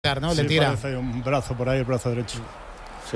¿no? Sí, le tira. Parece un brazo por ahí, el brazo derecho. Sí.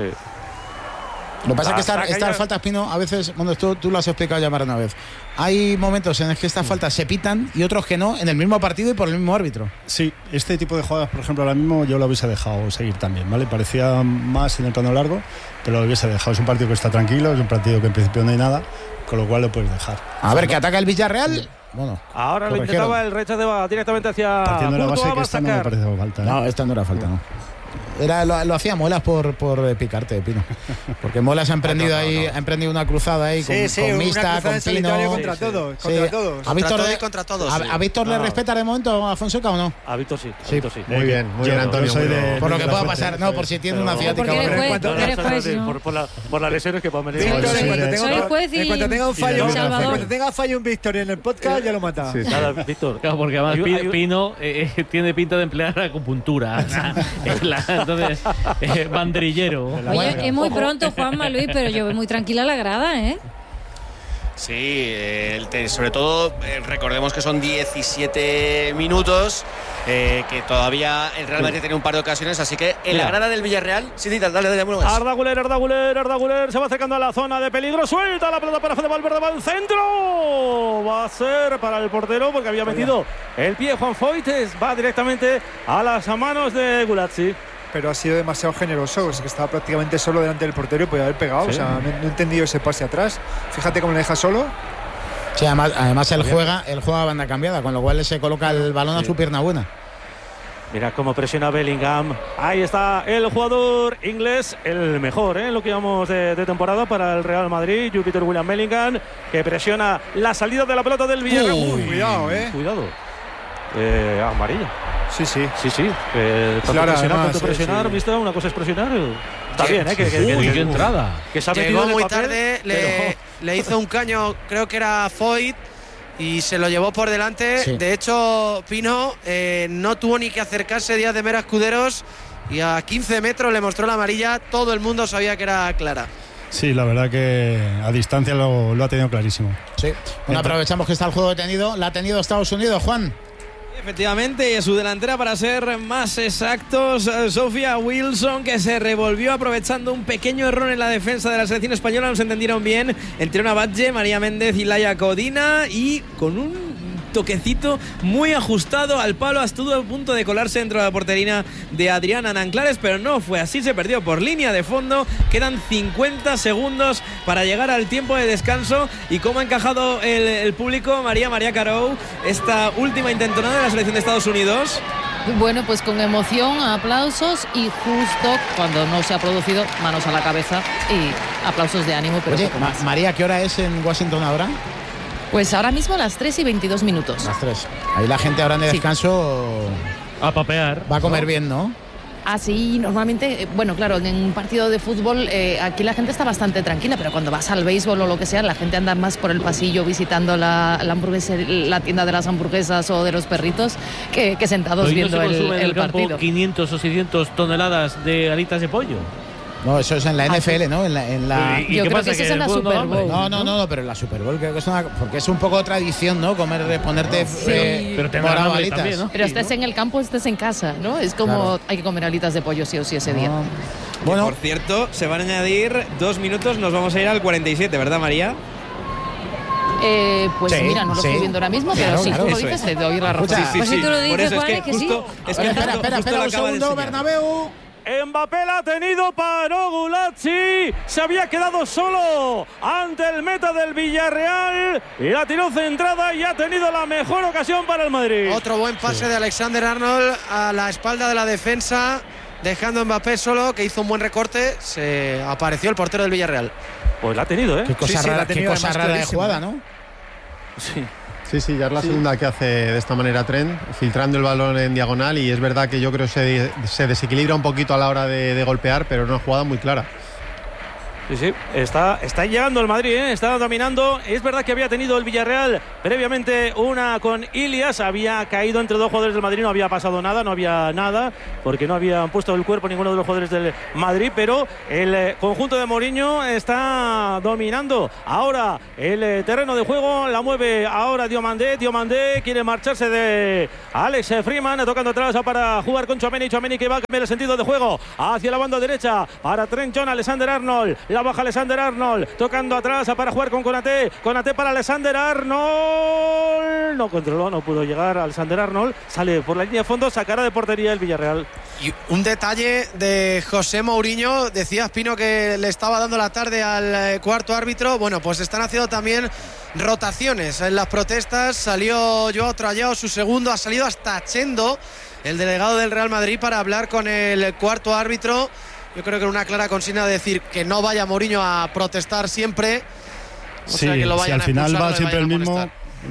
Lo que pasa es que estas faltas, Pino, a veces, bueno, tú lo has explicado ya más de una vez. Hay momentos en los que estas faltas se pitan y otros que no, en el mismo partido y por el mismo árbitro. Sí, este tipo de jugadas, por ejemplo, ahora mismo yo lo hubiese dejado seguir también, ¿vale? Parecía más en el plano largo, pero lo hubiese dejado. Es un partido que está tranquilo, es un partido que en principio no hay nada, con lo cual lo puedes dejar. A ver, que ataca el Villarreal. Bueno, ahora lo intentaba, el rechazo va directamente hacia partiendo de la base que esta no me parece falta, ¿eh? No, esta no era falta, no. Lo hacía Molas por picarte, Pino. Porque Molas ha emprendido ha emprendido una cruzada ahí con Mista, con Pino. Contra todos. Contra todos. ¿A Víctor le respeta de momento a Fonseca o no? A Víctor sí. Muy bien, Antonio. Por lo que pueda pasar, no, por si tiene una ciática. Por las lesiones que puedan venir. En cuanto tenga fallo un Víctor en el podcast, ya lo mata. Nada, Víctor. Claro, porque además Pino tiene pinta de emplear acupuntura. Entonces, banderillero. Oye, es muy pronto, Juanma, Luis, pero yo veo muy tranquila la grada, ¿eh? Sí, sobre todo recordemos que son 17 minutos, que todavía el Real Madrid tiene un par de ocasiones, así que en la grada del Villarreal, dale, bueno, Arda Güler se va acercando a la zona de peligro, suelta la pelota para Fede Valverde, va al centro, va a ser para el portero porque había metido el pie Juan Foytes, va directamente a las manos de Gulazzi. Pero ha sido demasiado generoso, es que estaba prácticamente solo delante del portero y podía haber pegado. Sí. O sea, no he entendido ese pase atrás. Fíjate cómo le deja solo. Sí, además él juega a banda cambiada, con lo cual se coloca el balón a su pierna buena. Mira cómo presiona Bellingham. Ahí está el jugador inglés, el mejor, lo que llevamos de temporada para el Real Madrid, Jude William Bellingham, que presiona la salida de la pelota del Villarreal. Cuidado, Amarilla. Sí. Tanto presionar, ¿viste? Una cosa es presionar. Está bien, qué entrada. Que se ha llegó muy tarde, le hizo un caño, creo que era Foyt, y se lo llevó por delante. Sí. De hecho, Pino no tuvo ni que acercarse Díaz de Mera Escuderos y a 15 metros le mostró la amarilla. Todo el mundo sabía que era clara. Sí, la verdad que a distancia lo ha tenido clarísimo. Sí. Bueno, aprovechamos que está el juego detenido. La ha tenido Estados Unidos, Juan. Efectivamente, y a su delantera, para ser más exactos, Sofía Wilson, que se revolvió aprovechando un pequeño error en la defensa de la selección española. No se entendieron bien entre una Batlle, María Méndez y Laia Codina, y con un toquecito muy ajustado al palo estuvo a punto de colarse dentro de la portería de Adriana Nanclares, pero no fue así, se perdió por línea de fondo. Quedan 50 segundos para llegar al tiempo de descanso, y cómo ha encajado el público, María Carou, esta última intentonada de la selección de Estados Unidos. Bueno, pues con emoción, aplausos, y justo cuando no se ha producido, manos a la cabeza y aplausos de ánimo, pero oye, poco más. María, ¿qué hora es en Washington ahora? Pues ahora mismo las 3:22. Las 3. Ahí la gente ahora en el descanso a papear. Va a comer bien, ¿no? Así normalmente, bueno, claro, en un partido de fútbol aquí la gente está bastante tranquila, pero cuando vas al béisbol o lo que sea, la gente anda más por el pasillo visitando la tienda de las hamburguesas o de los perritos que sentados viendo el partido. 500 o 600 toneladas de alitas de pollo. No, eso es en la NFL, ¿no? Yo creo que eso es en la Super Bowl. No, pero en la Super Bowl creo que es porque es un poco tradición, ¿no? ponerte pero morado alitas. También, ¿no? Pero estés en el campo, estés en casa, ¿no? Es como claro. Hay que comer alitas de pollo sí o sí ese día. Bueno, por cierto, se van a añadir 2 minutos, nos vamos a ir al 47, ¿verdad, María? Pues sí, mira, no lo estoy viendo ahora mismo, pero si tú lo dices, te doy la razón. Pues si tú lo dices, Juan, es que sí. Espera un segundo, Bernabéu. Mbappé la ha tenido para Gulazzi, se había quedado solo ante el meta del Villarreal y la tiró centrada y ha tenido la mejor ocasión para el Madrid. Otro buen pase de Alexander Arnold a la espalda de la defensa, dejando a Mbappé solo, que hizo un buen recorte. Se apareció el portero del Villarreal. Pues la ha tenido, Qué cosa rara de jugada, ¿no? Sí, ya es la segunda que hace de esta manera Trent, filtrando el balón en diagonal, y es verdad que yo creo que se desequilibra un poquito a la hora de golpear, pero es una jugada muy clara. Sí, está llegando el Madrid, está dominando. Es verdad que había tenido el Villarreal previamente una con Ilias, había caído entre dos jugadores del Madrid, no había pasado nada, no había nada, porque no habían puesto el cuerpo ninguno de los jugadores del Madrid, pero el conjunto de Mourinho está dominando. Ahora el terreno de juego la mueve ahora Diomandé quiere marcharse de Alex Freeman, tocando atrás para jugar con Tchouaméni que va a cambiar el sentido de juego hacia la banda derecha para Trent John, Alexander-Arnold. La baja Alexander-Arnold, tocando atrás para jugar con Konaté para Alexander-Arnold. No controló, no pudo llegar Alexander-Arnold. Sale por la línea de fondo, sacará de portería el Villarreal. Y un detalle de José Mourinho, decías, Pino, que le estaba dando la tarde al cuarto árbitro. Bueno, pues están haciendo también rotaciones en las protestas. Salió Joao Trallao, su segundo, ha salido hasta Chendo, el delegado del Real Madrid, para hablar con el cuarto árbitro. Yo creo que era una clara consigna de decir que no vaya Mourinho a protestar siempre. Sí, que lo vayan si al final va siempre el mismo,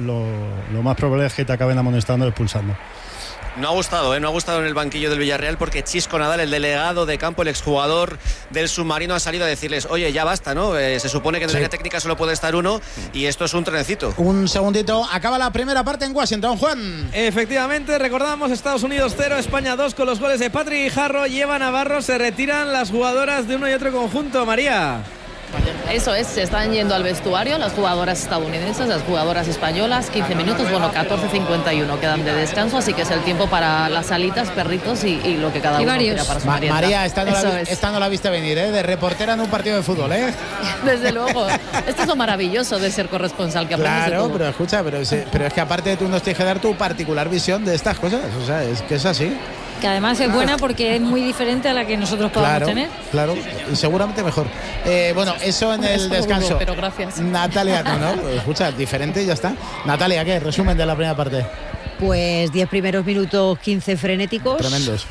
lo más probable es que te acaben amonestando y expulsando. No ha gustado, no ha gustado en el banquillo del Villarreal, porque Xisco Nadal, el delegado de campo, el exjugador del Submarino, ha salido a decirles: oye, ya basta, ¿no? Se supone que en la técnica solo puede estar uno y esto es un trenecito. Un segundito, acaba la primera parte en Washington, Juan. Efectivamente, recordamos, Estados Unidos 0, España 2, con los goles de Patrick Guijarro y Eva Navarro. Se retiran las jugadoras de uno y otro conjunto, María. Eso es, se están yendo al vestuario las jugadoras estadounidenses, las jugadoras españolas, 15 minutos, 14:51 quedan de descanso, así que es el tiempo para las alitas, perritos y lo que cada uno quiera para su merienda. María, esta no la viste venir, de reportera en un partido de fútbol, Desde luego, esto es lo maravilloso de ser corresponsal, que aprendes de todo. Pero escucha, pero es que aparte tú nos tienes que dar tu particular visión de estas cosas, o sea, es que es así. Que además es buena porque es muy diferente a la que nosotros podamos tener. Claro, y seguramente mejor. Bueno, eso en el descanso. Dudo, pero gracias. Natalia, pues escucha, diferente y ya está. Natalia, ¿qué? Resumen de la primera parte. Pues 10 primeros minutos, 15 frenéticos. Tremendos.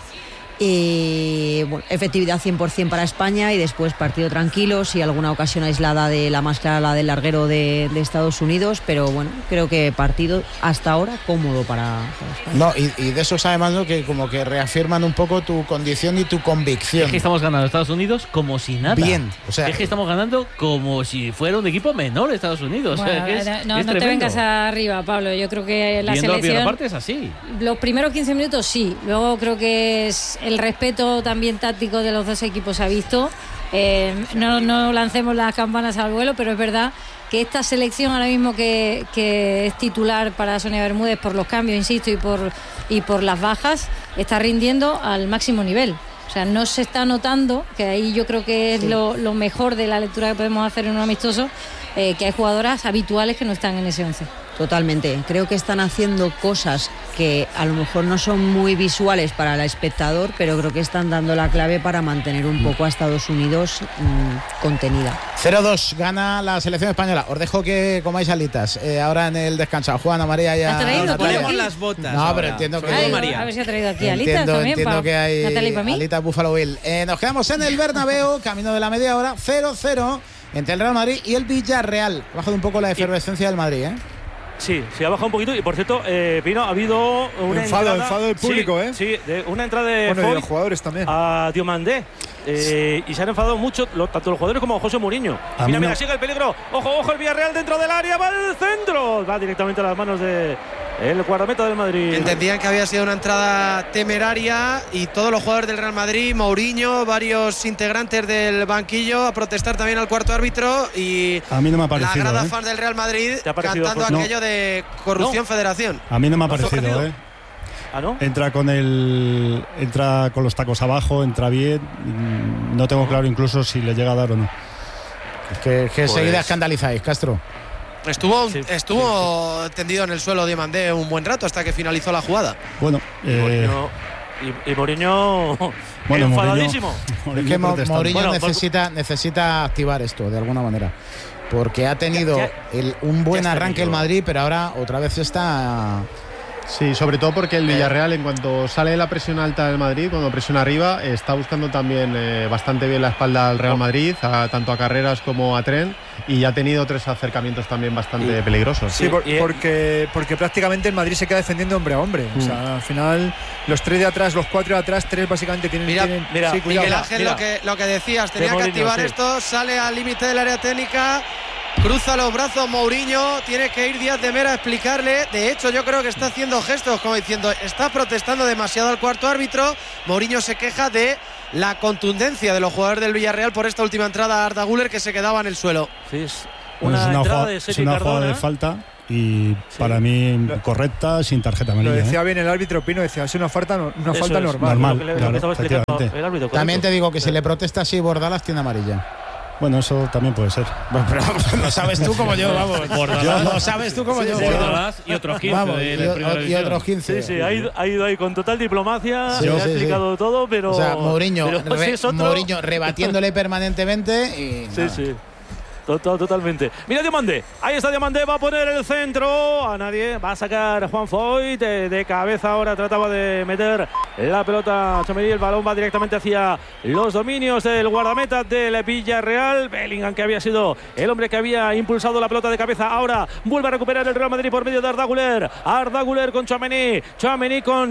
Y bueno, efectividad 100% para España, y después partido tranquilo, sí, alguna ocasión aislada de la más clara, la del larguero de Estados Unidos, pero bueno, creo que partido hasta ahora cómodo para España. No, y de esos además, ¿no?, que como que reafirman un poco tu condición y tu convicción. Es que estamos ganando Estados Unidos como si nada. Bien, o sea, es que estamos ganando como si fuera un equipo menor Estados Unidos. Bueno, o sea, no te vengas arriba, Pablo. Yo creo que la selección, primera parte es así. Los primeros 15 minutos sí, luego creo que es el respeto también táctico de los dos equipos se ha visto. No lancemos las campanas al vuelo, pero es verdad que esta selección ahora mismo que es titular para Sonia Bermúdez por los cambios, insisto, y por las bajas, está rindiendo al máximo nivel. O sea, no se está notando, que ahí yo creo que es lo mejor de la lectura que podemos hacer en un amistoso, que hay jugadoras habituales que no están en ese 11. Totalmente, creo que están haciendo cosas que a lo mejor no son muy visuales para el espectador, pero creo que están dando la clave para mantener un poco a Estados Unidos contenida. 0-2 gana la selección española. Os dejo que comáis alitas ahora en el descanso. Juana, María, ya ponemos las botas. No, ahora. pero entiendo que A ver si ha traído aquí alitas también. Entiendo que hay Natalia y para mí. alitas Buffalo Bill. Nos quedamos en el Bernabéu, camino de la media hora, 0-0 entre el Real Madrid y el Villarreal. Ha bajado un poco la efervescencia del Madrid, Sí, ha bajado un poquito. Y por cierto, Pino, ha habido una enfado del público, Sí, una entrada de Foyt, y de los jugadores también. A Diomandé. Y se han enfadado mucho tanto los jugadores como José Mourinho. Mira, sigue el peligro. Ojo, el Villarreal dentro del área, va al centro. Va directamente a las manos de el guardameta del Madrid. Entendían que había sido una entrada temeraria y todos los jugadores del Real Madrid, Mourinho, varios integrantes del banquillo, a protestar también al cuarto árbitro, y a mí no me ha parecido, la grada fan del Real Madrid cantando aquello de corrupción federación. A mí no me ha parecido, ¿Ah, no? Entra con los tacos abajo, entra bien. No tengo claro incluso si le llega a dar o no. Que enseguida escandalizáis, Castro. Estuvo tendido en el suelo Diomandé un buen rato hasta que finalizó la jugada. Bueno, y Mourinho enfadadísimo. Es que Mourinho necesita activar esto de alguna manera, porque ha tenido un buen arranque el Madrid, pero ahora otra vez está Sí, sobre todo porque el Villarreal, en cuanto sale la presión alta del Madrid, cuando presiona arriba, está buscando también bastante bien la espalda al Real Madrid, tanto a Carreras como a Trent, y ya ha tenido 3 acercamientos también bastante peligrosos. Sí, porque prácticamente el Madrid se queda defendiendo hombre a hombre. O sea, al final, los 3 de atrás, los 4 de atrás, 3 básicamente tienen. Mira, sí, Miguel Ángel, lo que decías, tenía que activar esto, sale al límite del área técnica. Cruza los brazos Mourinho, tiene que ir Díaz de Mera a explicarle. De hecho, yo creo que está haciendo gestos como diciendo, está protestando demasiado al cuarto árbitro. Mourinho se queja de la contundencia de los jugadores del Villarreal por esta última entrada a Arda Güler, que se quedaba en el suelo. Sí, es una entrada de Sergi Cardona. Es una jugada de falta y para mí correcta, sin tarjeta amarilla. Lo decía bien el árbitro Pino, decía, es una falta normal. Claro, también te digo que si le protesta así Bordalas tiene amarilla. Bueno, eso también puede ser. Bueno, pero lo sabes tú como yo, vamos. Lo sabes tú como yo. Bordalás y otros 15. Vamos, y otros 15. Sí, ha ido ahí con total diplomacia, ha explicado todo, pero. O sea, Mourinho rebatiéndole permanentemente y. Sí. Totalmente. Mira Diomandé, ahí está Diomandé, va a poner el centro, a nadie, va a sacar Juan Foyt de cabeza, ahora trataba de meter la pelota Tchouaméni, el balón va directamente hacia los dominios del guardameta del Villarreal. Bellingham, que había sido el hombre que había impulsado la pelota de cabeza, ahora vuelve a recuperar el Real Madrid por medio de Arda Güler con Tchouaméni con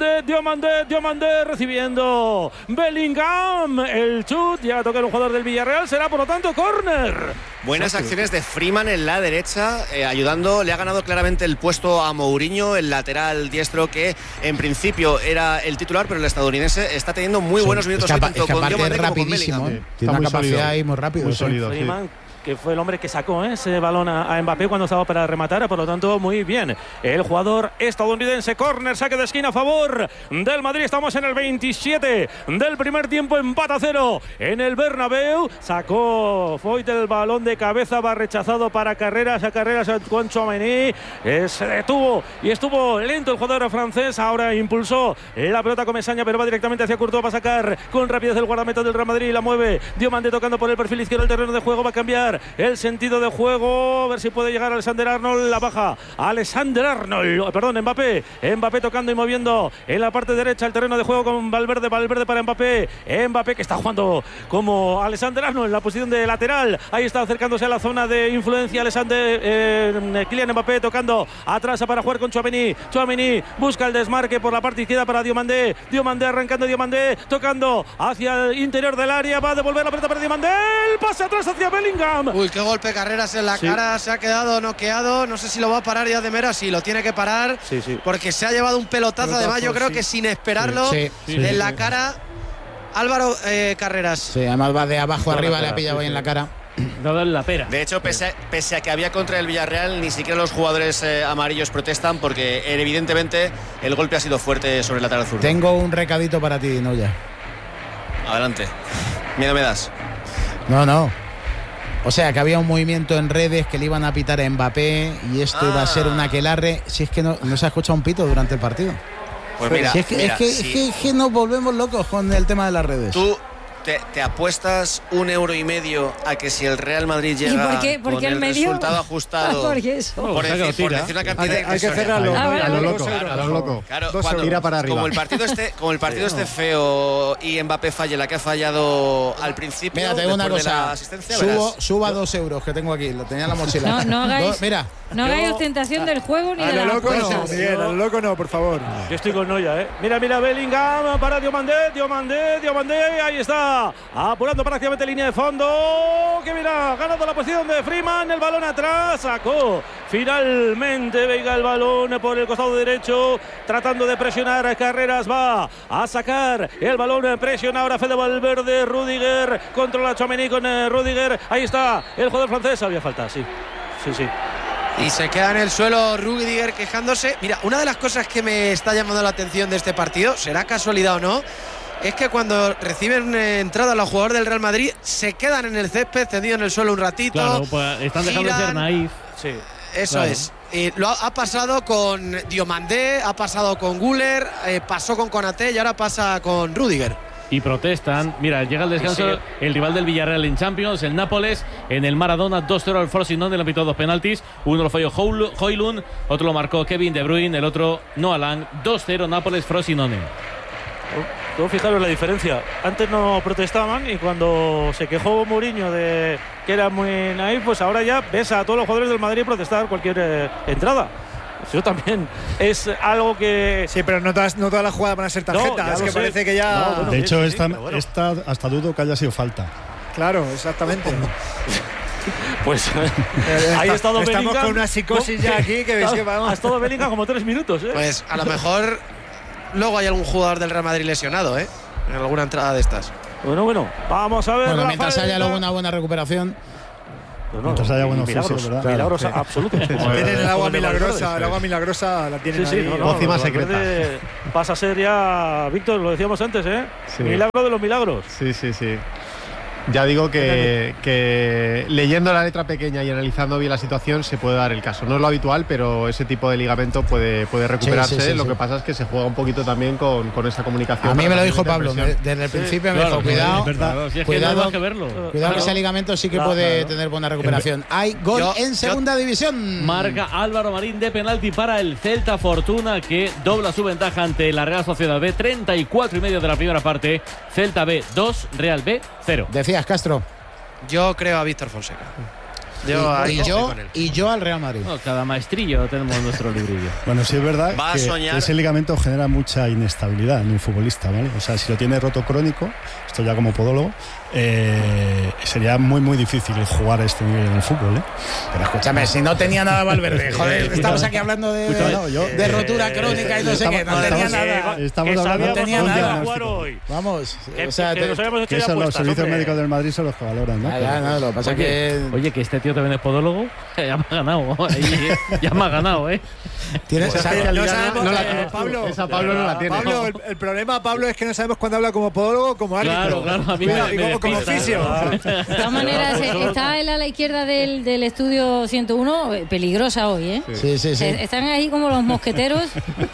Diomandé recibiendo Bellingham, el chut, llega a tocar un jugador del Villarreal, será por lo tanto córner. Buenas acciones de Freeman en la derecha, ayudando, le ha ganado claramente el puesto a Mourinho, el lateral diestro que en principio era el titular, pero el estadounidense está teniendo muy buenos minutos tanto con Diomandé como con Bellingham. Tiene una capacidad ahí muy rápido. Muy sólido. Freeman, que fue el hombre que sacó ese balón a Mbappé cuando estaba para rematar, por lo tanto muy bien el jugador estadounidense. Córner, saque de esquina a favor del Madrid, estamos en el 27 del primer tiempo, empate a 0 en el Bernabéu, sacó Foyt el balón de cabeza, va rechazado para Carreras con Tchouaméni, se detuvo y estuvo lento el jugador francés, ahora impulsó la pelota con Mesaña, pero va directamente hacia Courtois, va a sacar con rapidez el guardameta del Real Madrid, la mueve Diomandé tocando por el perfil izquierdo del terreno de juego, va a cambiar el sentido de juego, a ver si puede llegar Alexander Arnold, la baja Mbappé tocando y moviendo en la parte derecha el terreno de juego con Valverde para Mbappé que está jugando como Alexander Arnold en la posición de lateral, ahí está acercándose a la zona de influencia Kylian Mbappé tocando atrás para jugar con Tchouaméni busca el desmarque por la parte izquierda para Diomandé arrancando tocando hacia el interior del área, va a devolver la pelota para Diomandé, el pase atrás hacia Bellingham. Uy, qué golpe, Carreras en la cara, se ha quedado noqueado, no sé si lo va a parar Díaz de Mera, sí, lo tiene que parar, porque se ha llevado un pelotazo, además yo creo que sin esperarlo, en la cara, Álvaro Carreras. Sí, además va de abajo arriba, le ha pillado ahí en la cara. No la pera. De hecho, pese a que había contra el Villarreal, ni siquiera los jugadores amarillos protestan porque evidentemente el golpe ha sido fuerte sobre el lateral zurdo. Tengo un recadito para ti, Noya. Adelante. Miedo me das. No. O sea, que había un movimiento en redes que le iban a pitar a Mbappé y esto iba a ser un aquelarre. Si es que no se ha escuchado un pito durante el partido. Pues mira, es que nos volvemos locos con el tema de las redes. Tú te apuestas 1,5 € a que si el Real Madrid llega con el resultado ajustado ¿Por qué eso? por decir una cantidad hay que cerrarlo a lo loco. Claro, tira para arriba. Como el partido esté feo y Mbappé falle la que ha fallado al principio. Mira, te digo una cosa, suba 2 euros que tengo aquí, lo tenía en la mochila. No hagáis, mira, no hagáis ostentación del juego ni de la loco no, Miguel, a lo loco no, por favor. Yo estoy con Noya, Mira Bellingham para Diomandé, ahí está. Apurando prácticamente línea de fondo. Que mira, ganando la posición de Freeman. El balón atrás. Sacó finalmente Veiga el balón por el costado derecho. Tratando de presionar a Carreras. Va a sacar el balón. Presiona ahora Fede Valverde. Rudiger controla Tchouaméni con Rudiger. Ahí está el jugador francés. Había falta, sí. Y se queda en el suelo Rudiger quejándose. Mira, una de las cosas que me está llamando la atención de este partido, será casualidad o no, es que cuando reciben entrada los jugadores del Real Madrid se quedan en el césped tendidos en el suelo un ratito. Claro, pues están dejando de ser naif. Sí. Eso es. Lo ha pasado con Diomandé, ha pasado con Güler, pasó con Konaté y ahora pasa con Rudiger. y protestan. Mira, llega el descanso el rival del Villarreal en Champions, el Nápoles, en el Maradona 2-0 al Frosinone, le han pitado 2 penaltis. Uno lo falló Højlund, otro lo marcó Kevin De Bruyne, el otro Noah Lang. 2-0 Nápoles Frosinone. Fijaros la diferencia. Antes no protestaban y cuando se quejó Mourinho de que era muy naif, pues ahora ya ves a todos los jugadores del Madrid protestar cualquier entrada. Eso también es algo que... Sí, pero no todas las jugadas van a ser tarjetas. Es que parece que ya... De hecho, esta hasta dudo que haya sido falta. Claro, exactamente. Pues ahí ha estado Bellingham. Estamos con una psicosis ya aquí que ves que vamos. Ha estado Bellingham como 3 minutos. Pues a lo mejor luego hay algún jugador del Real Madrid lesionado, en alguna entrada de estas. Bueno, vamos a ver. Bueno, mientras haya luego una buena recuperación. Mientras haya buenos milagros, ¿verdad? Milagros absolutos. Tienen el agua milagrosa, la tienen ahí. Pócima secreta. Pasa a ser ya, Víctor, lo decíamos antes, Sí. Milagro de los milagros. Sí. Ya digo que leyendo la letra pequeña y analizando bien la situación se puede dar el caso. No es lo habitual, pero ese tipo de ligamento puede recuperarse. Sí. Lo que pasa es que se juega un poquito también con esa comunicación. A mí me lo dijo Pablo desde el principio, me dijo, cuidado, cuidado que ese ligamento sí que puede tener buena recuperación. Hay gol en segunda división. Marca Álvaro Marín de penalti para el Celta Fortuna, que dobla su ventaja ante la Real Sociedad B. 34,5 de la primera parte. Celta B 2, Real B 0. Decías, Castro. Yo creo a Víctor Fonseca. Y yo al Real Madrid. Cada maestrillo tenemos nuestro librillo. Bueno, sí es verdad que ese ligamento genera mucha inestabilidad en un futbolista, ¿vale? O sea, si lo tiene roto crónico, esto ya como podólogo, sería muy difícil jugar a este nivel en el fútbol, ¿eh? Pero escúchame, si no tenía nada Valverde, joder, estamos aquí hablando de rotura crónica y no sé qué, no tenía nada. Estamos hablando no tenía nada. Vamos, o sea, que eso los servicios médicos del Madrid son los que valoran, ¿no? No, lo que pasa es que... Oye, que este tío también es podólogo, ya me ha ganado, ya me ha ganado, Pablo, esa Pablo no la tiene. Pablo, el problema, Pablo, es que no sabemos cuándo habla como podólogo o como árbitro. Claro, a mí como fisio. De todas maneras, está él a la izquierda del estudio 101, peligrosa hoy, ¿eh? Sí. Están ahí como los mosqueteros.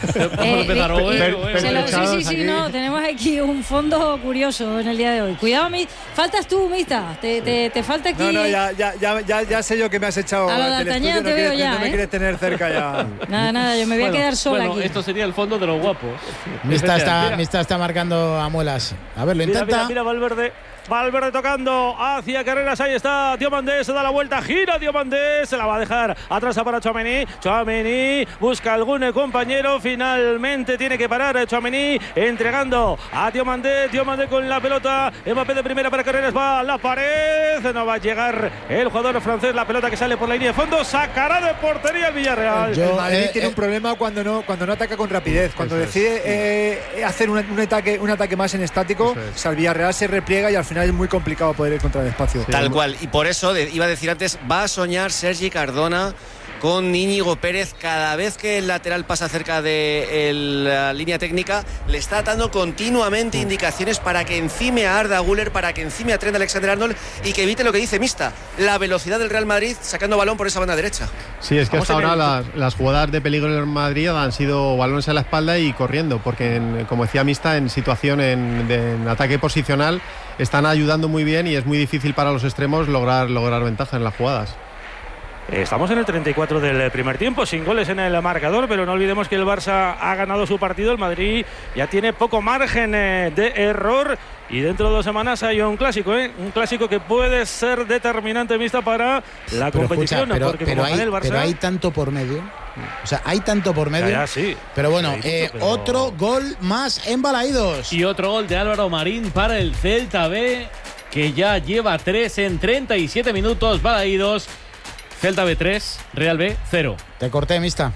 No, tenemos aquí un fondo curioso en el día de hoy. Cuidado, faltas tú, Mista. Te falta aquí. No, ya sé yo que me has echado. A lo de Altaña te veo ya. No me quieres tener cerca ya. Nada, yo me voy a quedar sola aquí. Esto sería el fondo de los guapos. Mista está marcando a muelas. A ver, lo intenta. Mira Valverde tocando hacia Carreras, ahí está Diomandé, se da la vuelta, gira Diomandé, se la va a dejar atrás para Tchouaméni, busca algún compañero, finalmente tiene que parar Tchouaméni, entregando a Diomandé con la pelota, Mbappé de primera para Carreras, va a la pared, no va a llegar el jugador francés, la pelota que sale por la línea de fondo, sacará de portería el Villarreal. El Madrid tiene un problema cuando no ataca con rapidez, cuando decide hacer un ataque más en estático, o sea, el Villarreal se repliega y al final es muy complicado poder ir contra el espacio. Tal cual, y por eso iba a decir antes, va a soñar Sergi Cardona con Íñigo Pérez. Cada vez que el lateral pasa cerca de la línea técnica, le está dando continuamente indicaciones para que encime a Arda Güler, para que encime a Trent Alexander-Arnold y que evite lo que dice Mista, la velocidad del Real Madrid sacando balón por esa banda derecha. Sí, es que hasta ahora las jugadas de peligro del Madrid han sido balones a la espalda y corriendo, porque como decía Mista, en situación en ataque posicional están ayudando muy bien y es muy difícil para los extremos lograr ventaja en las jugadas. Estamos en el 34 del primer tiempo, sin goles en el marcador, pero no olvidemos que el Barça ha ganado su partido, el Madrid ya tiene poco margen de error y dentro de 2 semanas hay un clásico que puede ser determinante, Mista, para la competición. Pero hay tanto por medio. O sea, hay tanto por medio. Ya, sí. Pero bueno, otro gol más en Balaídos. Y otro gol de Álvaro Marín para el Celta B, que ya lleva 3 en 37 minutos. Balaídos, Celta B 3, Real B 0. Te corté, Mista.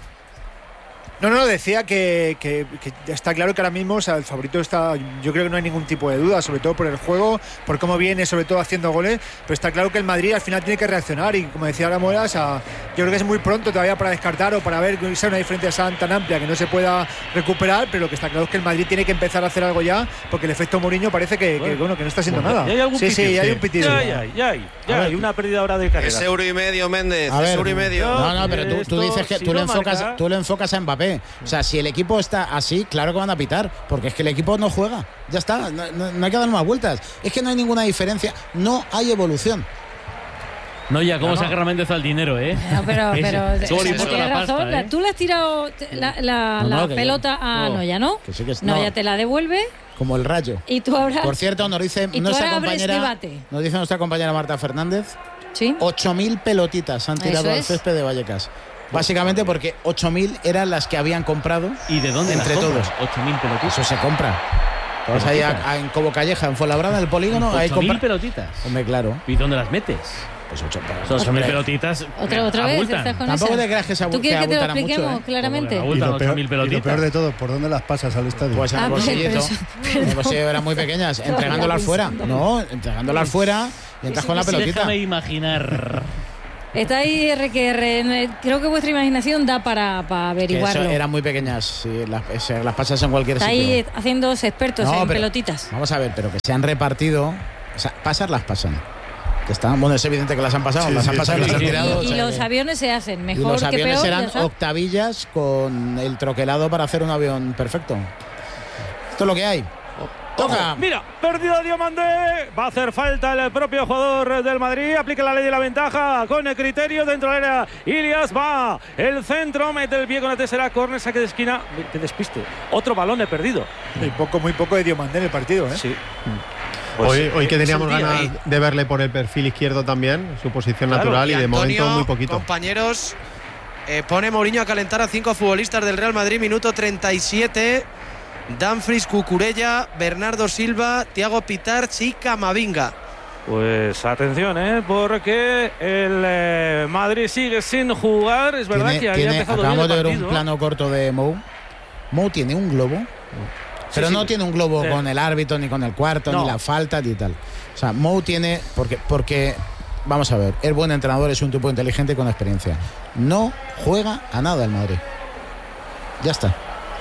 No, decía que está claro que ahora mismo, o sea, el favorito está, yo creo que no hay ningún tipo de duda, sobre todo por el juego, por cómo viene, sobre todo haciendo goles, pero está claro que el Madrid al final tiene que reaccionar y como decía ahora Mora, o sea, yo creo que es muy pronto todavía para descartar o para ver que sea una diferencia tan amplia que no se pueda recuperar, pero lo que está claro es que el Madrid tiene que empezar a hacer algo ya, porque el efecto Mourinho parece que no está haciendo nada. ¿Ya hay algún pitido? Sí, hay un pitido. Ya hay una pérdida ahora de carrera. Es €1,5, Méndez, €1,5. €1,5. No, pero tú dices que tú le enfocas a Mbappé. qué? O sea, si el equipo está así, claro que van a pitar, porque es que el equipo no juega. Ya está, no hay que dar más vueltas. Es que no hay ninguna diferencia, no hay evolución. No, ya, cómo se agarra Méndez al dinero, ¿eh? No, pero tienes razón. ¿eh? Tú le has tirado la pelota a Noya, ¿no? Que sí, que Noya te la devuelve. Como el Rayo. Y tú ahora. Por cierto, nos dice nuestra compañera Marta Fernández. ¿Sí? 8.000 pelotitas han tirado al césped de Vallecas. Básicamente porque 8.000 eran las que habían comprado. ¿Y de dónde entre todos? 8.000 pelotitas. Eso se compra. Vas ahí en Cobo Calleja, en Fuenlabrada, en el polígono. 8.000 pelotitas. Hombre, claro. ¿Y dónde las metes? Pues 8.000 pelotitas. Otra vez estás con Tampoco esa. te creas que se ¿Tú quieres que te lo abultan expliquemos mucho, claramente? Y lo peor de todo, ¿por dónde las pasas al estadio? Pues en el bolsillito. En el bolsillo eran muy pequeñas, entregándolas fuera. No, entregándolas fuera y entras con la pelotita. Déjame imaginar. Está ahí RQR. Creo que vuestra imaginación da para averiguarlo. Eran muy pequeñas, si las pasas en cualquier sitio. Está ahí haciéndose expertos en pelotitas. Vamos a ver, pero que se han repartido. O sea, pasar las pasan. Que están, bueno, es evidente que las han pasado, las han pasado y las han tirado. Y los aviones se hacen mejor que peor. Los aviones eran octavillas con el troquelado para hacer un avión perfecto. Esto es lo que hay. Toca. Mira, perdido Diomandé. Va a hacer falta el propio jugador del Madrid. Aplica la ley de la ventaja con el criterio dentro del área. Ilias va. El centro mete el pie con la tercera córner, saque de esquina. Que despiste. Otro balón he perdido. Muy poco de Diomandé en el partido, ¿eh? Sí. Pues hoy que teníamos ganas de verle por el perfil izquierdo también, su posición natural, y de momento muy poquito. Compañeros, pone Mourinho a calentar a 5 futbolistas del Real Madrid, minuto 37. Dumfries, Cucurella, Bernardo Silva, Thiago Pitarch y Camavinga. Pues atención, porque el Madrid sigue sin jugar. Es verdad que había empezado acabamos bien el de ver partido. un plano corto de Mou. Mou tiene un globo. Pero no tiene un globo con el árbitro, ni con el cuarto, ni la falta, ni tal. O sea, Mou tiene. Porque vamos a ver, el buen entrenador es un tipo inteligente con experiencia. No juega a nada el Madrid. Ya está.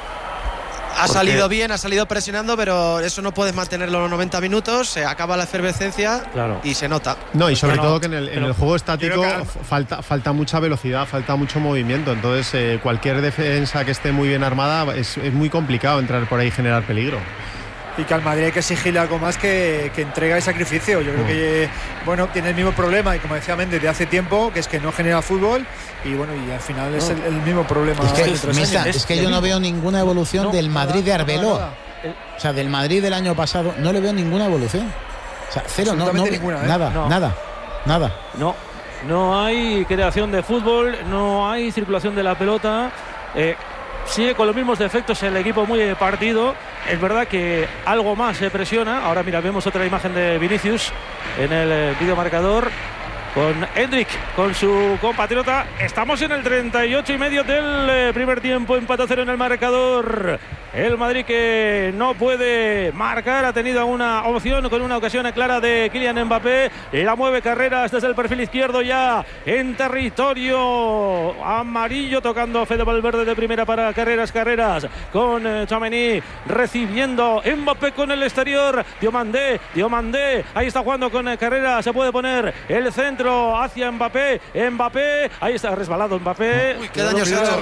Ha salido bien, ha salido presionando, pero eso no puedes mantenerlo los 90 minutos. Se acaba la efervescencia y se nota. No, y sobre todo que en el juego estático falta mucha velocidad, falta mucho movimiento. Entonces, cualquier defensa que esté muy bien armada es muy complicado entrar por ahí y generar peligro. Y que al Madrid hay que exigirle algo más que entrega y sacrificio. Yo creo que tiene el mismo problema, y como decía Méndez, de hace tiempo, que es que no genera fútbol, y al final es el mismo problema. Es que yo no veo ninguna evolución del Madrid de Arbeloa. O sea, del Madrid del año pasado no le veo ninguna evolución. O sea, cero, ninguna, nada. No hay creación de fútbol, no hay circulación de la pelota. Sigue con los mismos defectos el equipo muy partido. Es verdad que algo más se presiona. Ahora mira, vemos otra imagen de Vinicius en el videomarcador con Endrick, con su compatriota. Estamos en el 38 y medio del primer tiempo, empate a 0 en el marcador. El Madrid que no puede marcar, ha tenido una opción con una ocasión clara de Kylian Mbappé. La mueve Carreras desde el perfil izquierdo, ya en territorio amarillo, tocando Fede Valverde de primera para Carreras con Tchouaméni recibiendo Mbappé con el exterior. Diomandé, ahí está jugando con Carreras, se puede poner el centro hacia Mbappé, ahí está resbalado Mbappé. Uy, qué daño se ha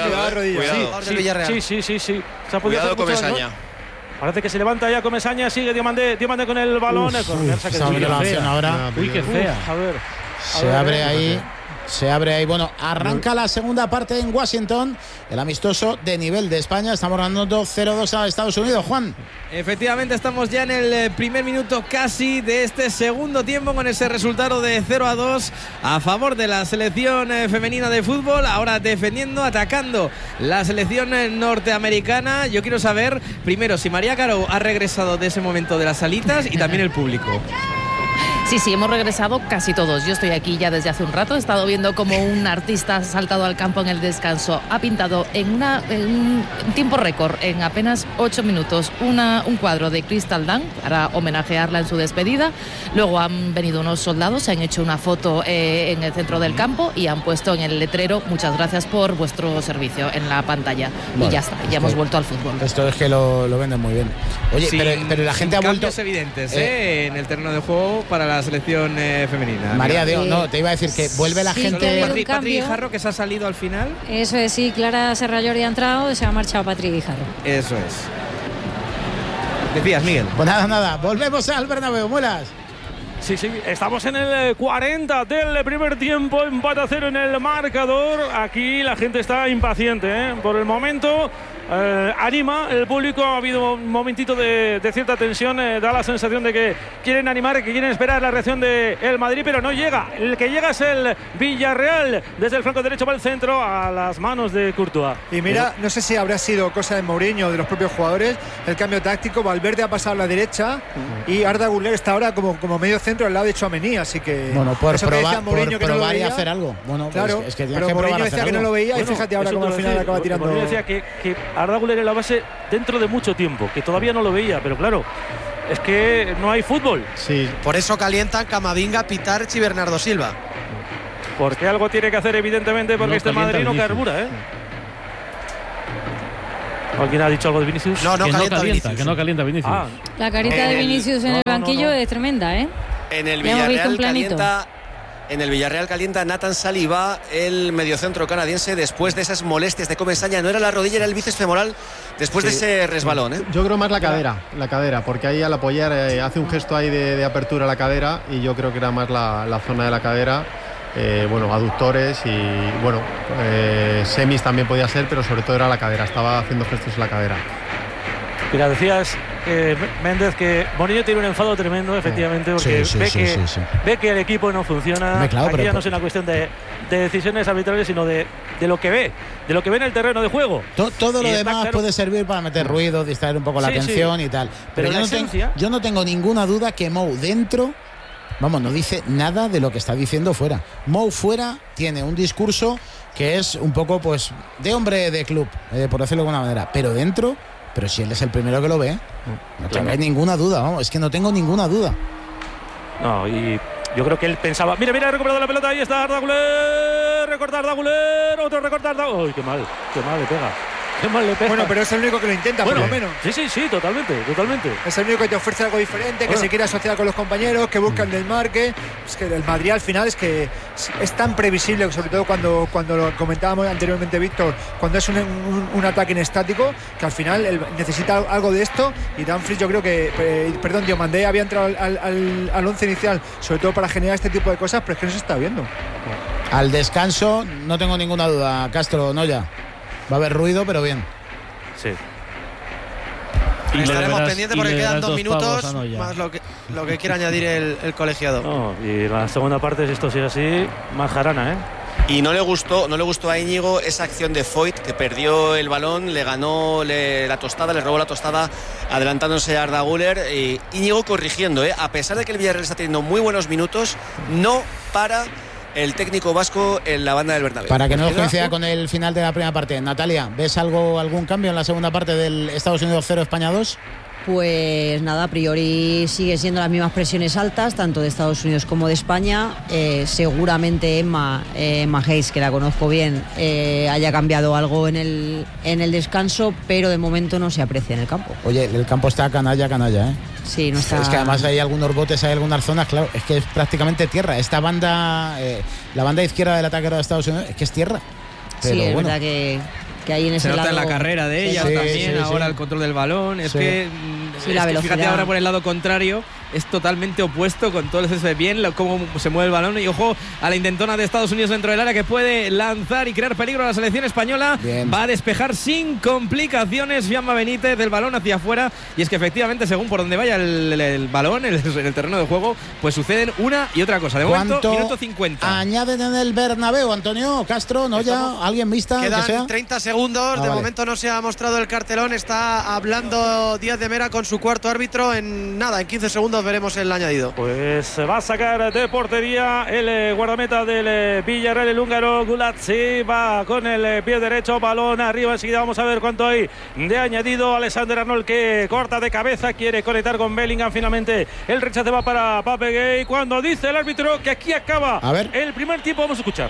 hecho. Sí. Cuidado con Comesaña. Parece que se levanta ya Comesaña, sigue Diomandé con el balón. Uy, qué fea. A ver. Se abre ahí. Bueno, arranca la segunda parte en Washington. El amistoso de nivel de España. Estamos ganando 0-2 a Estados Unidos, Juan. Efectivamente, estamos ya en el primer minuto casi de este segundo tiempo, con ese resultado de 0-2 a favor de la selección femenina de fútbol. Ahora defendiendo, atacando la selección norteamericana. Yo quiero saber primero si María Caro ha regresado de ese momento de las salitas, y también el público. Sí, hemos regresado casi todos. Yo estoy aquí ya desde hace un rato. He estado viendo cómo un artista ha saltado al campo en el descanso. Ha pintado en un tiempo récord, en apenas 8 minutos, un cuadro de Crystal Dunn para homenajearla en su despedida. Luego han venido unos soldados, se han hecho una foto en el centro del campo y han puesto en el letrero: muchas gracias por vuestro servicio, en la pantalla. Bueno, y ya está, ya hemos vuelto al fútbol. Esto es que lo venden muy bien. Oye, pero la gente ha vuelto. Cambios evidentes en el terreno de juego para las selección femenina. María, no, te iba a decir que vuelve la gente. Patri Guijarro, que se ha salido al final. Eso es, sí, Clara Serrallori ha entrado, se ha marchado Patri Guijarro. Eso es. Decías, Miguel. Pues nada, volvemos al Bernabéu, Muelas. Sí, estamos en el 40 del primer tiempo, empate a 0 en el marcador. Aquí la gente está impaciente, ¿eh? Por el momento anima el público, ha habido un momentito de cierta tensión, da la sensación de que quieren animar, que quieren esperar la reacción del Madrid, pero no llega. El que llega es el Villarreal, desde el flanco derecho para el centro, a las manos de Courtois. Y mira, no sé si habrá sido cosa de Mourinho o de los propios jugadores, el cambio táctico. Valverde ha pasado a la derecha y Arda Güler está ahora como medio centro al lado de Tchouaméni, así que bueno, por probar, Mourinho, que probar no y hacer algo. Bueno, claro, es que pero Mourinho decía que no lo veía, bueno, y fíjate ahora cómo al final acaba tirando. Mourinho decía que Arda Güler en la base dentro de mucho tiempo, que todavía no lo veía, pero claro, es que no hay fútbol. Sí. Por eso calientan Camavinga, Pitarch y Bernardo Silva. Porque algo tiene que hacer, evidentemente, porque este Madrid no carbura, ¿eh? ¿Alguien ha dicho algo de Vinicius? No calienta Vinicius. Que no calienta Vinicius. La carita de Vinicius en el banquillo es tremenda, ¿eh? En el Villarreal calienta. En el Villarreal calienta Nathan Saliba, el mediocentro canadiense, después de esas molestias de Comesaña. No era la rodilla, era el bíceps femoral después de ese resbalón, ¿eh? Yo creo más la cadera, porque ahí al apoyar hace un gesto ahí de apertura a la cadera, y yo creo que era más la zona de la cadera. Aductores y semis también podía ser, pero sobre todo era la cadera, estaba haciendo gestos en la cadera. Mira, decías, Méndez, que Mourinho tiene un enfado tremendo, efectivamente, porque ve que el equipo no funciona. Claro, aquí ya no es una cuestión de decisiones arbitrales, sino de lo que ve en el terreno de juego. Todo lo demás puede servir para meter ruido, distraer un poco la atención y tal. Pero yo no tengo ninguna duda que Mou dentro, no dice nada de lo que está diciendo fuera. Mou fuera tiene un discurso que es un poco, pues, de hombre de club, por decirlo de alguna manera. Pero dentro, pero si él es el primero que lo ve, no tengáis ninguna duda, es que no tengo ninguna duda. No, y yo creo que él pensaba, mira, ha recuperado la pelota, ahí está Arda Güler, recorta Arda Güler, otro recorta Arda Güler. ¡Uy, qué mal le pega! Bueno, pero es el único que lo intenta, por lo menos. Sí, totalmente. Es el único que te ofrece algo diferente, que se quiere asociar con los compañeros, que busca el desmarque. Es que el Madrid al final es que es tan previsible, sobre todo cuando lo comentábamos anteriormente, Víctor, cuando es un ataque en estático, que al final necesita algo de esto. Y Dumfries, yo creo que, Diomandé había entrado al once inicial, sobre todo para generar este tipo de cosas, pero es que no se está viendo. Al descanso, no tengo ninguna duda, Castro, Noya. Va a haber ruido, pero bien. Sí. Y estaremos pendientes porque quedan 2 minutos más lo que quiera añadir el colegiado. Y la segunda parte, si esto sigue así, más jarana, ¿eh? Y no le gustó a Íñigo esa acción de Foyt, que perdió el balón, le ganó la tostada, le robó la tostada, adelantándose a Arda Güler. Íñigo corrigiendo, a pesar de que el Villarreal está teniendo muy buenos minutos, no para el técnico vasco en la banda del Bernabéu. Para que no nos coincida con el final de la primera parte. Natalia, ¿ves algún cambio en la segunda parte del Estados Unidos 0, España 2? Pues nada, a priori sigue siendo las mismas presiones altas, tanto de Estados Unidos como de España. Seguramente Emma Hayes, que la conozco bien, haya cambiado algo en el descanso, pero de momento no se aprecia en el campo. Oye, el campo está canalla, ¿eh? Sí, no está. Es que además hay algunos botes, hay algunas zonas, claro, es que es prácticamente tierra. Esta banda, la banda izquierda del ataque de Estados Unidos, es que es tierra. Pero sí, es verdad que hay en ese lado. Se nota en la carrera de ella también, ahora el control del balón. Es que la velocidad. Fíjate ahora por el lado contrario, es totalmente opuesto con todo el exceso de bien, cómo se mueve el balón. Y ojo a la intentona de Estados Unidos dentro del área, que puede lanzar y crear peligro a la selección española. Bien. Va a despejar sin complicaciones Fiamma Benítez, del balón hacia afuera. Y es que efectivamente, según por donde vaya el balón en el terreno de juego, pues suceden una y otra cosa. De momento, minuto 50. Añaden en el Bernabéu, Antonio, Castro, Noya, alguien mixta. Quedan 30 segundos. De momento no se ha mostrado el cartelón. Está hablando Díaz de Mera con su cuarto árbitro. En 15 segundos veremos el añadido. Pues se va a sacar de portería el guardameta del Villarreal, el húngaro Gulazzi. Va con el pie derecho, balón arriba. Enseguida vamos a ver cuánto hay de añadido. Alexander Arnold, que corta de cabeza, quiere conectar con Bellingham. Finalmente el rechace va para Pape Gay. Cuando dice el árbitro que aquí acaba el primer tiempo, vamos a escuchar.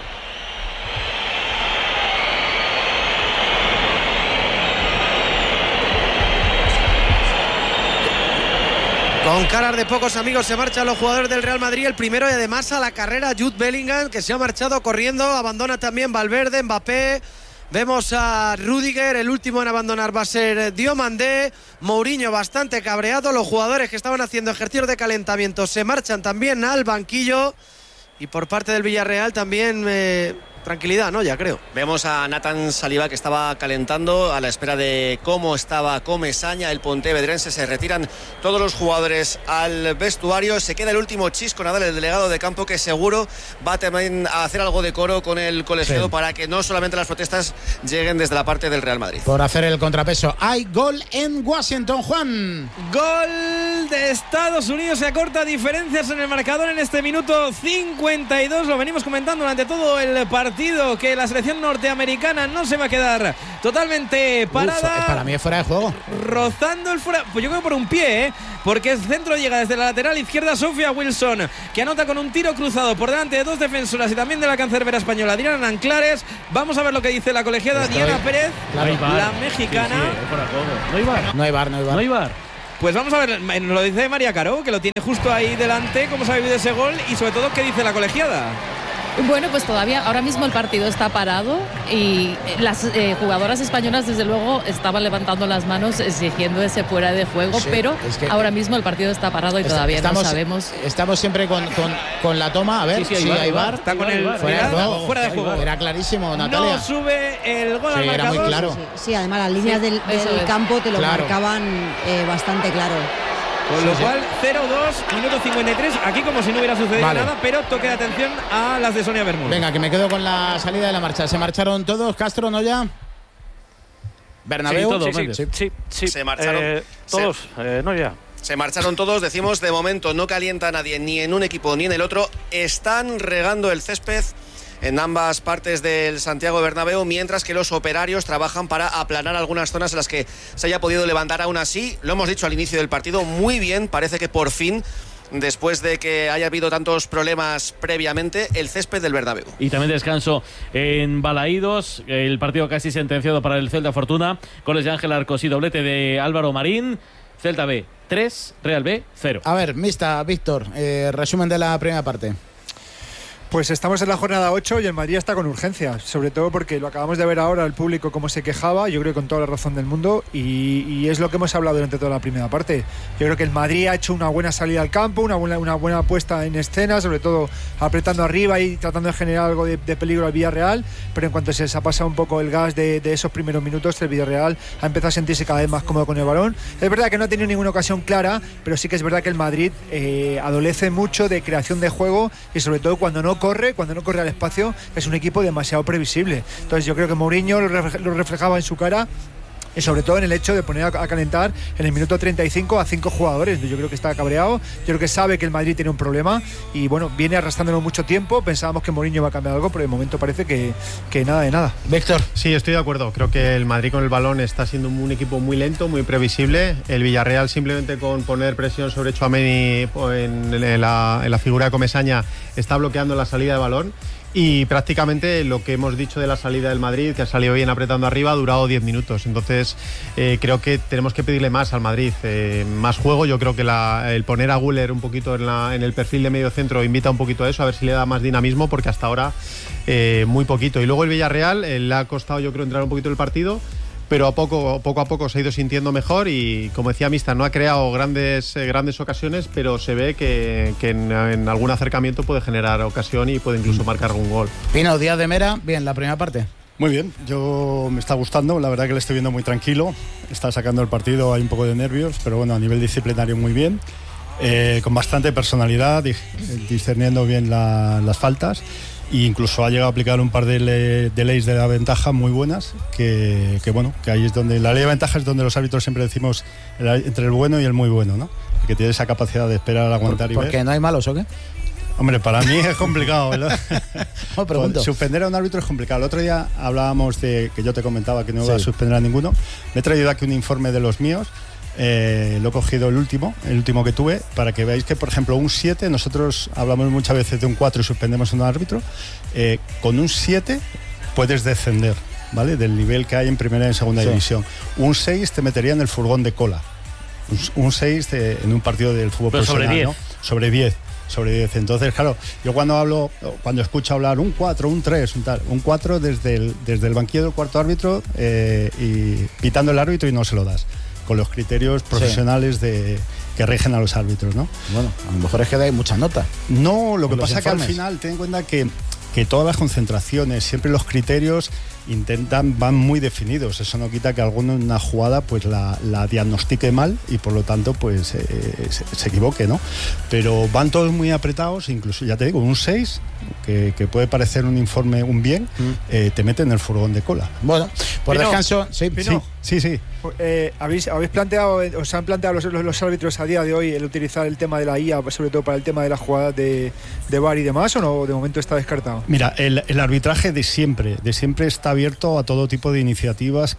Con caras de pocos amigos se marchan los jugadores del Real Madrid. El primero y además a la carrera Jude Bellingham, que se ha marchado corriendo. Abandona también Valverde, Mbappé. Vemos a Rüdiger, el último en abandonar va a ser Diomandé. Mourinho bastante cabreado. Los jugadores que estaban haciendo ejercicios de calentamiento se marchan también al banquillo. Y por parte del Villarreal también tranquilidad, ¿no? Ya creo. Vemos a Nathan Saliba, que estaba calentando a la espera de cómo estaba Comesaña, el pontevedrense. Se retiran todos los jugadores al vestuario. Se queda el último Chisco Nadal, el delegado de campo, que seguro va también a hacer algo de coro con el colegiado, para que no solamente las protestas lleguen desde la parte del Real Madrid. Por hacer el contrapeso. Hay gol en Washington, Juan. Gol de Estados Unidos. Se acorta diferencias en el marcador en este minuto 52. Lo venimos comentando durante todo el partido, que la selección norteamericana no se va a quedar totalmente parada. Para mí es fuera de juego. Rozando el fuera. Pues yo creo por un pie, porque el centro llega desde la lateral izquierda. Sofía Wilson, que anota con un tiro cruzado por delante de dos defensoras y también de la cancerbera española Diana Anclares. Vamos a ver lo que dice la colegiada Diana Pérez, la mexicana. No hay bar. Pues vamos a ver, nos lo dice María Caro, que lo tiene justo ahí delante, cómo se ha vivido ese gol y sobre todo qué dice la colegiada. Bueno, pues todavía, ahora mismo el partido está parado y las jugadoras españolas desde luego estaban levantando las manos exigiendo ese fuera de juego, sí, pero es que ahora mismo el partido está parado y todavía no sabemos. Estamos siempre con la toma, a ver si hay VAR. Está con el fuera de juego. Era clarísimo, Natalia. No sube el gol al marcador. Era muy claro. Sí, además las líneas del campo te lo marcaban bastante claro. Con lo cual, 0-2, minuto 53. Aquí como si no hubiera sucedido nada, pero toque de atención a las de Sonia Bermúdez. Venga, que me quedo con la salida de la marcha. ¿Se marcharon todos? ¿Castro, no ya? ¿Bernabéu? Sí, todos, sí. Se marcharon todos, no ya. Se marcharon todos, decimos, de momento no calienta a nadie, ni en un equipo ni en el otro. Están regando el césped en ambas partes del Santiago Bernabéu, mientras que los operarios trabajan para aplanar algunas zonas en las que se haya podido levantar. Aún así, lo hemos dicho al inicio del partido, muy bien, parece que por fin, después de que haya habido tantos problemas previamente, el césped del Bernabéu. Y también descanso en Balaídos, el partido casi sentenciado para el Celta Fortuna, goles de Ángel Arcos y doblete de Álvaro Marín. Celta B 3, Real B 0. A ver, Víctor, resumen de la primera parte. Pues estamos en la jornada 8 y el Madrid está con urgencia, sobre todo porque lo acabamos de ver ahora, el público cómo se quejaba, yo creo que con toda la razón del mundo, y es lo que hemos hablado durante toda la primera parte. Yo creo que el Madrid ha hecho una buena salida al campo, una buena puesta en escena, sobre todo apretando arriba y tratando de generar algo de peligro al Villarreal, pero en cuanto se les ha pasado un poco el gas de esos primeros minutos, el Villarreal ha empezado a sentirse cada vez más cómodo con el balón. Es verdad que no ha tenido ninguna ocasión clara, pero sí que es verdad que el Madrid adolece mucho de creación de juego y sobre todo cuando no corre al espacio, es un equipo demasiado previsible. Entonces yo creo que Mourinho lo reflejaba en su cara, y sobre todo en el hecho de poner a calentar en el minuto 35 a 5 jugadores. Yo creo que está cabreado, yo creo que sabe que el Madrid tiene un problema y bueno, viene arrastrándolo mucho tiempo. Pensábamos que Mourinho va a cambiar algo, pero de momento parece que nada de nada. Víctor. Sí, estoy de acuerdo, creo que el Madrid con el balón está siendo un equipo muy lento, muy previsible. El Villarreal simplemente con poner presión sobre Tchouaméni en la figura de Comesaña está bloqueando la salida de balón. Y prácticamente lo que hemos dicho de la salida del Madrid, que ha salido bien apretando arriba, ha durado 10 minutos. Entonces creo que tenemos que pedirle más al Madrid, más juego. Yo creo que el poner a Güler un poquito en el perfil de medio centro invita un poquito a eso, a ver si le da más dinamismo, porque hasta ahora muy poquito. Y luego el Villarreal le ha costado, yo creo, entrar un poquito en el partido, pero poco a poco se ha ido sintiendo mejor y, como decía Mista, no ha creado grandes ocasiones, pero se ve que en algún acercamiento puede generar ocasión y puede incluso marcar algún gol. Pino, Díaz de Mera, bien, la primera parte. Muy bien, yo me está gustando, la verdad que le estoy viendo muy tranquilo, está sacando el partido, hay un poco de nervios, pero bueno, a nivel disciplinario muy bien, con bastante personalidad, discerniendo bien las faltas. E incluso ha llegado a aplicar un par de leyes de la ventaja muy buenas, que bueno, que ahí es donde la ley de ventaja es donde los árbitros siempre decimos entre el bueno y el muy bueno, ¿no? Que tiene esa capacidad de esperar, aguantar y ver. ¿Porque no hay malos o qué? Hombre, para mí es complicado, ¿verdad? No, pregunto. Suspender a un árbitro es complicado. El otro día hablábamos de que yo te comentaba que no iba a suspender a ninguno. Me he traído aquí un informe de los míos. Lo he cogido el último que tuve, para que veáis que, por ejemplo, un 7, nosotros hablamos muchas veces de un 4 y suspendemos a un árbitro. Con un 7 puedes descender, ¿vale? Del nivel que hay en primera y en segunda división. Un 6 te metería en el furgón de cola. un 6 en un partido del fútbol profesional, ¿no? Sobre 10. Entonces, claro, yo cuando escucho hablar un 4, un 3, un 4 desde el banquillo del cuarto árbitro y pitando el árbitro y no se lo das, con los criterios profesionales que rigen a los árbitros, ¿no? Bueno, a lo mejor es que dais mucha nota. No, lo que pasa es que al final ten en cuenta que todas las concentraciones, siempre los criterios van muy definidos. Eso no quita que alguno en una jugada pues la diagnostique mal y por lo tanto pues se equivoque, ¿no? Pero van todos muy apretados, incluso ya te digo, un 6 que puede parecer un informe un bien, te mete en el furgón de cola. Bueno, por descanso, sí. ¿Habéis planteado, os han planteado los árbitros a día de hoy el utilizar el tema de la IA, sobre todo para el tema de las jugadas de VAR y demás, o no? De momento está descartado. Mira, el arbitraje de siempre está abierto a todo tipo de iniciativas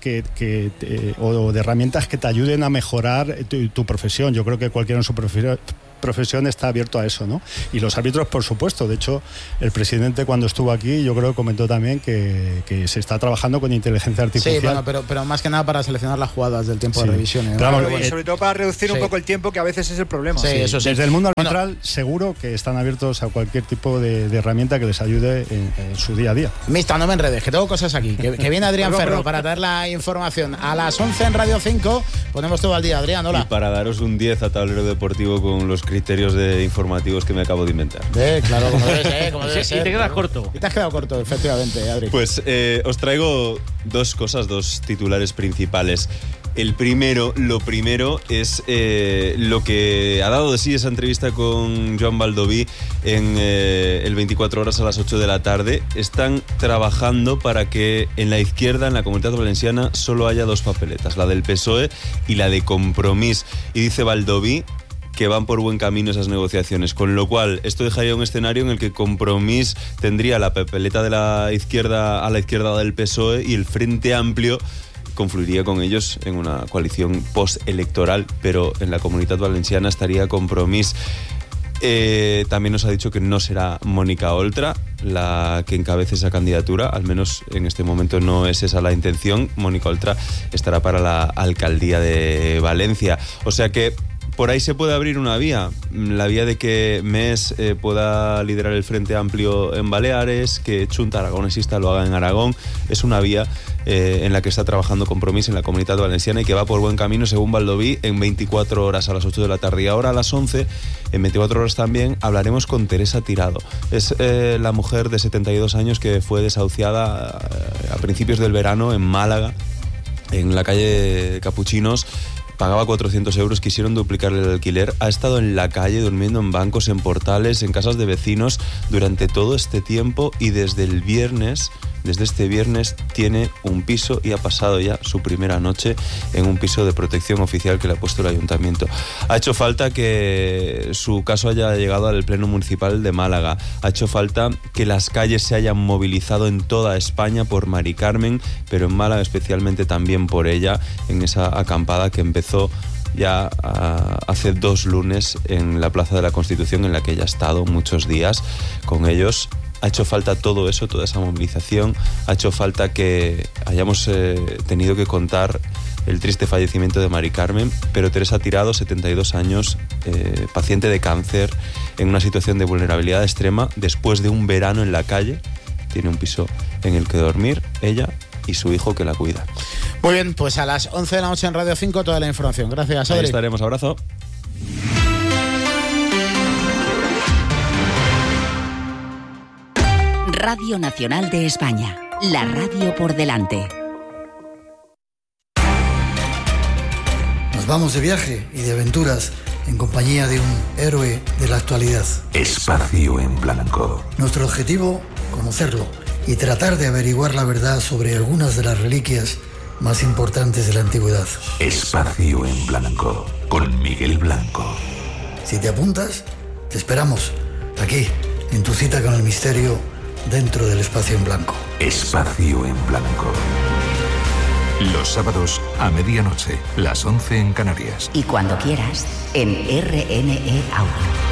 o de herramientas que te ayuden a mejorar tu profesión. Yo creo que cualquiera en su profesión está abierto a eso, ¿no? Y los árbitros, por supuesto. De hecho, el presidente cuando estuvo aquí, yo creo que comentó también que se está trabajando con inteligencia artificial. Sí, bueno, pero más que nada para seleccionar las jugadas del tiempo de revisión, ¿eh? Claro, y sobre todo para reducir un poco el tiempo, que a veces es el problema. Sí, eso sí. Desde el mundo arbitral, seguro que están abiertos a cualquier tipo de herramienta que les ayude en su día a día. Mista, no me enredes, que tengo cosas aquí. Que viene Adrián Ferro para traer la información. A las 11 en Radio 5 ponemos todo al día. Adrián, hola. Y para daros un 10 a Tablero Deportivo con los criterios de informativos que me acabo de inventar. Claro, como debe ser. Y te quedas corto. Y te has quedado corto, efectivamente, Adri. Pues os traigo dos titulares principales. Lo primero es lo que ha dado de sí esa entrevista con Joan Baldoví en el 24 horas a las 8 de la tarde. Están trabajando para que en la izquierda, en la Comunitat Valenciana, solo haya dos papeletas, la del PSOE y la de Compromís. Y dice Baldoví que van por buen camino esas negociaciones, con lo cual esto dejaría un escenario en el que Compromís tendría la papeleta de la izquierda a la izquierda del PSOE y el Frente Amplio confluiría con ellos en una coalición postelectoral, pero en la Comunitat Valenciana estaría Compromís. También nos ha dicho que no será Mónica Oltra la que encabece esa candidatura, al menos en este momento no es esa la intención. Mónica Oltra estará para la alcaldía de Valencia, o sea que por ahí se puede abrir una vía, la vía de que Mes pueda liderar el Frente Amplio en Baleares, que Chunta Aragonesista lo haga en Aragón. Es una vía en la que está trabajando Compromís en la Comunitat Valenciana y que va por buen camino, según Baldoví, en 24 horas a las 8 de la tarde. Y ahora a las 11, en 24 horas también, hablaremos con Teresa Tirado. Es la mujer de 72 años que fue desahuciada a principios del verano en Málaga, en la calle Capuchinos. Pagaba 400 euros, quisieron duplicarle el alquiler. Ha estado en la calle, durmiendo en bancos, en portales, en casas de vecinos durante todo este tiempo y desde este viernes tiene un piso y ha pasado ya su primera noche en un piso de protección oficial que le ha puesto el ayuntamiento. Ha hecho falta que su caso haya llegado al Pleno Municipal de Málaga. Ha hecho falta que las calles se hayan movilizado en toda España por Mari Carmen, pero en Málaga especialmente también por ella, en esa acampada que empezó ya hace 2 lunes en la Plaza de la Constitución, en la que ella ha estado muchos días con ellos. Ha hecho falta todo eso, toda esa movilización. Ha hecho falta que hayamos tenido que contar el triste fallecimiento de Mari Carmen, pero Teresa Tirado, 72 años, paciente de cáncer, en una situación de vulnerabilidad extrema, después de un verano en la calle, tiene un piso en el que dormir, ella y su hijo que la cuida. Muy bien, pues a las 11 de la noche en Radio 5 toda la información. Gracias, Adri. Ahí estaremos, abrazo. Radio Nacional de España, la radio por delante. Nos vamos de viaje y de aventuras en compañía de un héroe de la actualidad. Espacio en Blanco. Nuestro objetivo, conocerlo y tratar de averiguar la verdad sobre algunas de las reliquias más importantes de la antigüedad. Espacio en Blanco, con Miguel Blanco. Si te apuntas, te esperamos, aquí, en tu cita con el misterio, dentro del Espacio en Blanco. Espacio en Blanco. Los sábados a medianoche, las 11 en Canarias. Y cuando quieras, en RNE Audio.